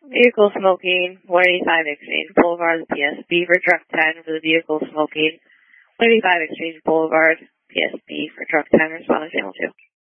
Vehicle smoking, 185 Exchange Boulevard, PSB for truck 10 for the vehicle smoking, 185 Exchange Boulevard, PSB for truck 10, responding channel 2.